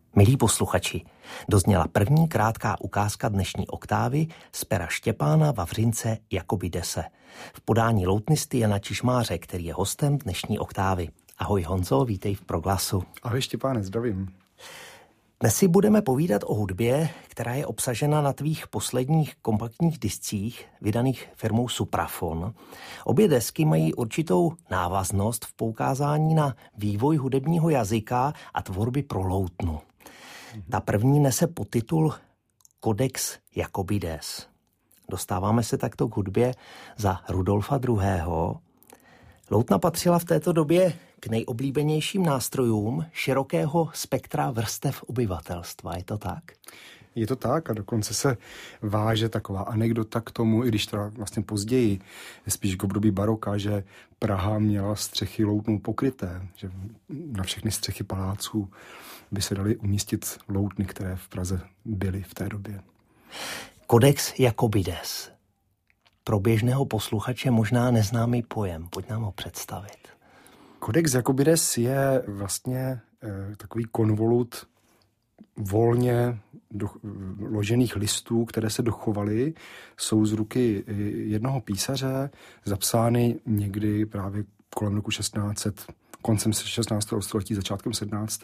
Milí posluchači, dozněla první krátká ukázka dnešní oktávy z pera Štěpána Vavřince Jakobidese v podání loutnisty Jana Čižmáře, který je hostem dnešní oktávy. Ahoj Honzo, vítej v Proglasu. Ahoj Štěpáne, zdravím. Dnes si budeme povídat o hudbě, která je obsažena na tvých posledních kompaktních discích, vydaných firmou Supraphon. Obě desky mají určitou návaznost v poukázání na vývoj hudebního jazyka a tvorby pro loutnu. Ta první nese podtitul Codex Jacobides. Dostáváme se takto k hudbě za Rudolfa II. Loutna patřila v této době k nejoblíbenějším nástrojům širokého spektra vrstev obyvatelstva. Je to tak? Je to tak a dokonce se váže taková anekdota k tomu, i když to vlastně později, spíš k období baroka, že Praha měla střechy loutnou pokryté, že na všechny střechy paláců by se daly umístit loutny, které v Praze byly v té době. Codex Jacobides. Pro běžného posluchače možná neznámý pojem. Pojď nám ho představit. Codex Jacobides je vlastně takový konvolut volně ložených listů, které se dochovaly, jsou z ruky jednoho písaře, zapsány někdy právě kolem roku 1600, koncem 16. století, začátkem 17.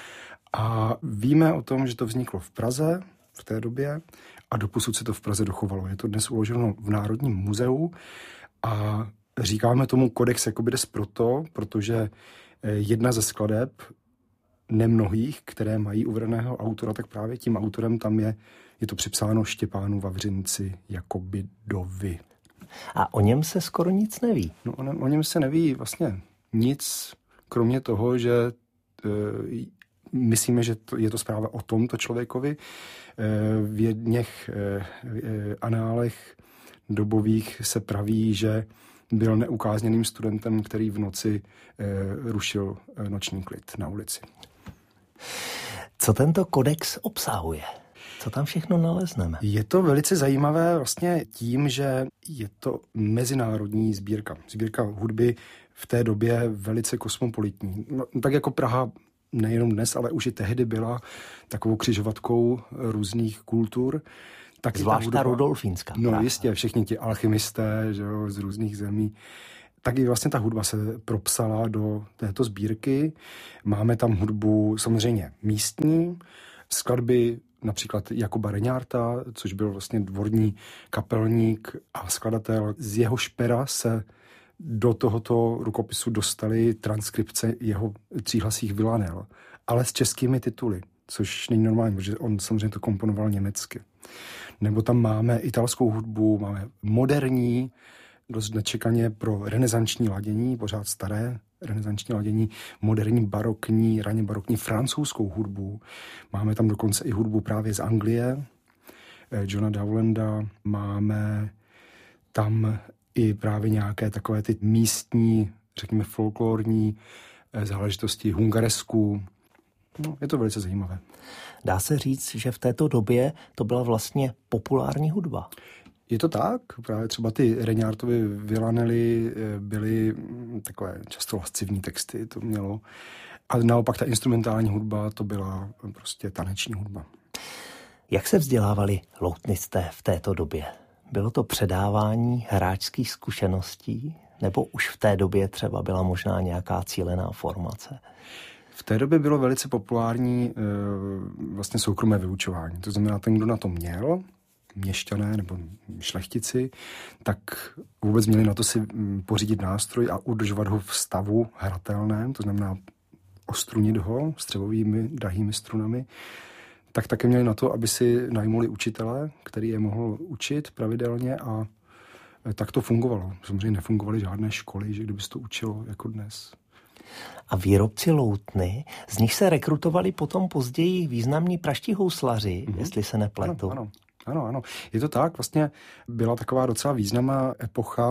A víme o tom, že to vzniklo v Praze v té době a doposud se to v Praze dochovalo. Je to dnes uloženo v Národním muzeu a říkáme tomu Codex Jacobides protože jedna ze skladeb nemnohých, které mají uvedeného autora, tak právě tím autorem tam je to připsáno Štěpánu Vavřinci Jacobidovi. A o něm se skoro nic neví. No, o něm se neví vlastně nic, kromě toho, že myslíme, že je to zpráva o tomto člověkovi. V jedněch análech dobových se praví, že byl neukázněným studentem, který v noci rušil noční klid na ulici. Co tento kodex obsahuje? Co tam všechno nalezneme? Je to velice zajímavé vlastně tím, že je to mezinárodní sbírka. Sbírka hudby v té době velice kosmopolitní. No, tak jako Praha nejenom dnes, ale už i tehdy byla takovou křižovatkou různých kultur. Tak zvlášť ta rudolfínská. No jistě, všichni ti alchymisté, že jo, z různých zemí. Tak i vlastně ta hudba se propsala do této sbírky. Máme tam hudbu samozřejmě místní, skladby například Jakuba Reňárta, což byl vlastně dvorní kapelník a skladatel. Z jeho špera se do tohoto rukopisu dostaly transkripce jeho tříhlasých vilanel, ale s českými tituly, což není normální, protože on samozřejmě to komponoval německy. Nebo tam máme italskou hudbu, máme moderní, dost nečekaně pro renesanční ladění, pořád staré renesanční ladění, moderní barokní, raně barokní francouzskou hudbu. Máme tam dokonce i hudbu právě z Anglie, Johna Dowlanda. Máme tam i právě nějaké takové ty místní, řekněme folklorní záležitosti hungaresku. No, je to velice zajímavé. Dá se říct, že v této době to byla vlastně populární hudba. Je to tak, právě třeba ty Reňártovy vilanely byly takové často lascivní texty, to mělo. A naopak ta instrumentální hudba, to byla prostě taneční hudba. Jak se vzdělávali loutnisté v této době? Bylo to předávání hráčských zkušeností, nebo už v té době třeba byla možná nějaká cílená formace? V té době bylo velice populární vlastně soukromé vyučování. To znamená, ten, kdo na to měl, měšťané nebo šlechtici, tak vůbec měli na to si pořídit nástroj a udržovat ho v stavu hratelném, to znamená ostrunit ho střevovými drahými strunami, tak také měli na to, aby si najmuli učitele, který je mohl učit pravidelně a tak to fungovalo. Samozřejmě nefungovaly žádné školy, že kdyby se to učilo jako dnes. A výrobci loutny, z nich se rekrutovali potom později významní pražští houslaři, jestli se nepletu. Ano. Je to tak, vlastně byla taková docela významná epocha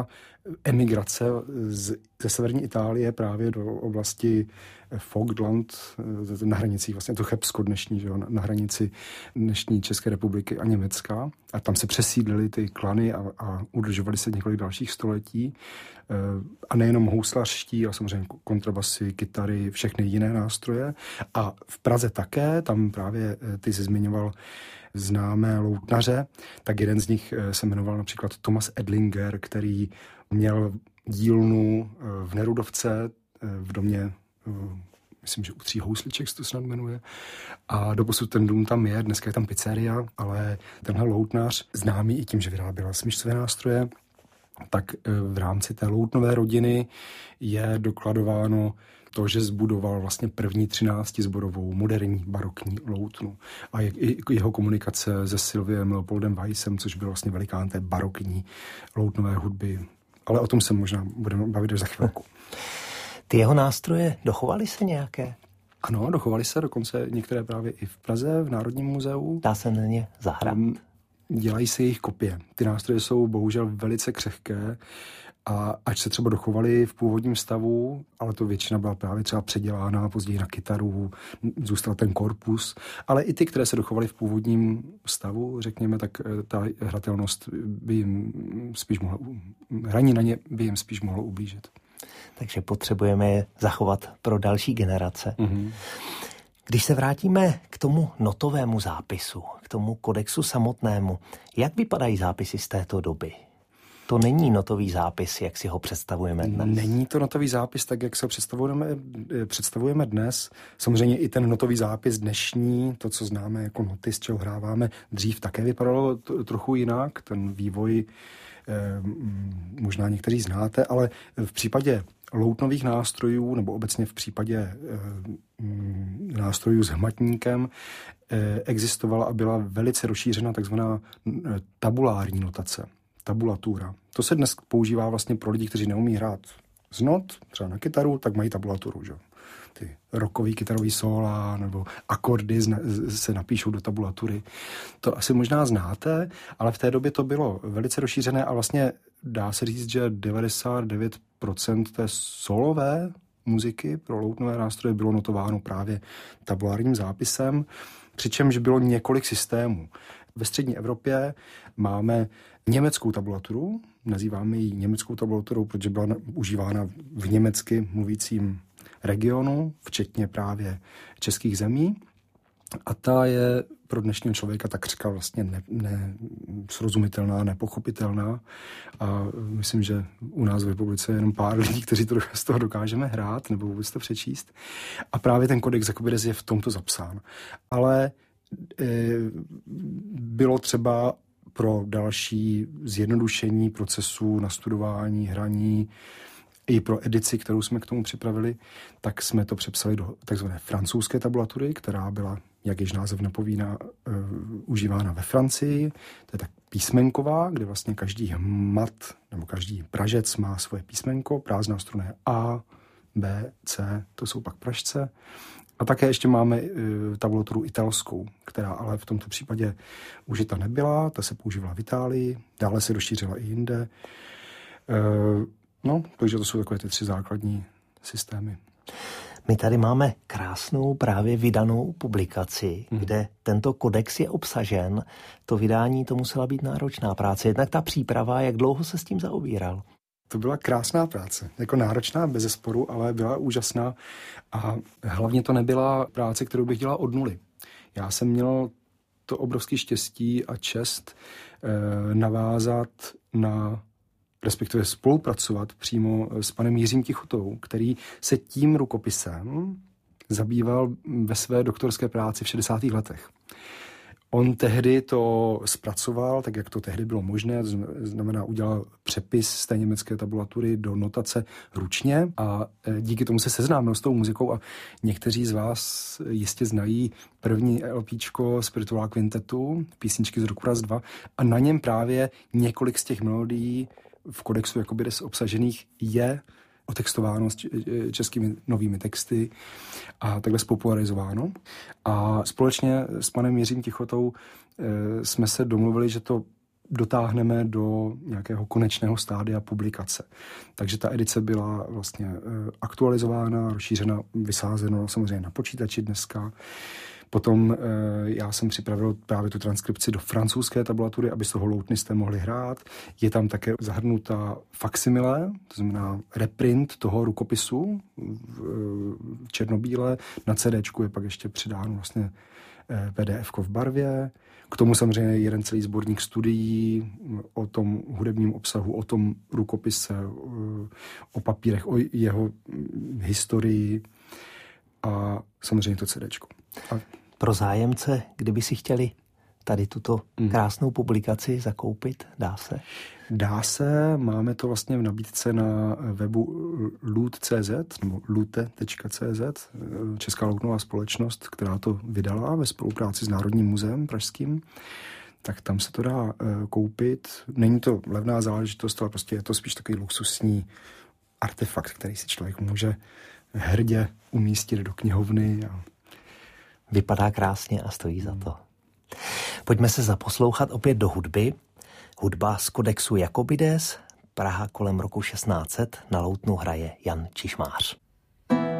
emigrace ze severní Itálie právě do oblasti Vogtland, na hranicích vlastně to Chebsko dnešní, že jo, na hranici dnešní České republiky a Německa. A tam se přesídlily ty klany a udržovaly se několik dalších století. A nejenom houslařští, ale samozřejmě kontrabasy, kytary, všechny jiné nástroje. A v Praze také, tam právě ty jsi zmiňoval známé loutnaře, tak jeden z nich se jmenoval například Thomas Edlinger, který měl dílnu v Nerudovce v domě, myslím, že u 3 housliček se to snad jmenuje. A doposud ten dům tam je, dneska je tam pizzeria, ale tenhle loutnař, známý i tím, že vyráběl smyčcové nástroje, tak v rámci té loutnové rodiny je dokladováno to, že zbudoval vlastně první 13zborovou moderní barokní loutnu. A jeho komunikace se Sylviem Leopoldem Weissem, což byl vlastně velikán té barokní loutnové hudby. Ale o tom se možná budeme bavit až za chvilku. Ty jeho nástroje dochovaly se nějaké? Ano, dochovaly se dokonce některé právě i v Praze, v Národním muzeu. Dá se na ně zahrát? Dělají se jejich kopie. Ty nástroje jsou bohužel velice křehké a ač se třeba dochovaly v původním stavu, ale to většina byla právě třeba předělána později na kytaru, zůstal ten korpus, ale i ty, které se dochovaly v původním stavu, řekněme, tak ta hratelnost by jim spíš mohla, hraní na ně by jim spíš mohlo ublížit. Takže potřebujeme je zachovat pro další generace. Mm-hmm. Když se vrátíme k tomu notovému zápisu, k tomu kodexu samotnému, jak vypadají zápisy z této doby? To není notový zápis, jak si ho představujeme dnes. Není to notový zápis, tak jak se ho představujeme dnes. Samozřejmě i ten notový zápis dnešní, to, co známe jako noty, z čeho hráváme, dřív také vypadalo trochu jinak. Ten vývoj možná někteří znáte, ale v případě loutnových nástrojů, nebo obecně v případě nástrojů s hmatníkem, existovala a byla velice rozšířena takzvaná tabulární notace, tabulatura. To se dnes používá vlastně pro lidi, kteří neumí hrát z not, třeba na kytaru, tak mají tabulaturu, že? Ty rockový kytarový sóla nebo akordy se napíšou do tabulatury. To asi možná znáte, ale v té době to bylo velice rozšířené a vlastně dá se říct, že 99% té solové muziky pro loutnové nástroje bylo notováno právě tabulárním zápisem, přičemž bylo několik systémů. Ve střední Evropě máme německou tabulaturu, nazýváme ji německou tabulaturou, protože byla užívána v německy mluvícím regionu, včetně právě českých zemí. A ta je pro dnešního člověka takřka vlastně nesrozumitelná, nepochopitelná. A myslím, že u nás v republice je jenom pár lidí, kteří to z toho dokážeme hrát nebo vůbec to přečíst. A právě ten kodex Jacobides je v tomto zapsán. Ale bylo třeba pro další zjednodušení procesu nastudování, hraní, i pro edici, kterou jsme k tomu připravili, tak jsme to přepsali do takzvané francouzské tabulatury, která byla, jak již název napovídá, užívána ve Francii. To je tak písmenková, kde vlastně každý hmat nebo každý pražec má svoje písmenko, prázdná struna je A, B, C, to jsou pak pražce. A také ještě máme tabulaturu italskou, která ale v tomto případě užita nebyla, ta se používala v Itálii, dále se rozšířila i jinde. No, takže to jsou takové ty 3 základní systémy. My tady máme krásnou právě vydanou publikaci, kde tento kodex je obsažen. To vydání, to musela být náročná práce. Jednak ta příprava, jak dlouho se s tím zaobíral? To byla krásná práce, jako náročná bezesporu, ale byla úžasná a hlavně to nebyla práce, kterou bych dělal od nuly. Já jsem měl to obrovské štěstí a čest navázat na, respektive spolupracovat přímo s panem Jiřím Tichotou, který se tím rukopisem zabýval ve své doktorské práci v 60. letech. On tehdy to zpracoval, tak jak to tehdy bylo možné, to znamená udělal přepis z té německé tabulatury do notace ručně a díky tomu se seznámil s tou muzikou a někteří z vás jistě znají první LPčko Spirituál kvintetu, písničky z roku Raz 2 a na něm právě několik z těch melodií v kodexu Jacobides obsažených je otextováno s českými novými texty a takhle spopularizováno. A společně s panem Jiřím Tichotou jsme se domluvili, že to dotáhneme do nějakého konečného stádia publikace. Takže ta edice byla vlastně aktualizována, rozšířena, vysázeno samozřejmě na počítači dneska. Potom já jsem připravil právě tu transkripci do francouzské tabulatury, aby z toho loutnisté mohli hrát. Je tam také zahrnutá faksimile, to znamená reprint toho rukopisu v černobíle. Na CDčku je pak ještě přidáno vlastně PDF v barvě. K tomu samozřejmě jeden celý sborník studií o tom hudebním obsahu, o tom rukopise, o papírech, o jeho historii a samozřejmě to CDčko. Pro zájemce, kdyby si chtěli tady tuto krásnou publikaci zakoupit, dá se? Dá se, máme to vlastně v nabídce na webu lute.cz nebo lute.cz, Česká loutnová společnost, která to vydala ve spolupráci s Národním muzeem pražským, tak tam se to dá koupit. Není to levná záležitost, ale prostě je to spíš takový luxusní artefakt, který si člověk může hrdě umístit do knihovny. Vypadá krásně a stojí za to. Pojďme se zaposlouchat opět do hudby. Hudba z kodexu Jakobides, Praha kolem roku 1600, na loutnu hraje Jan Čišmář.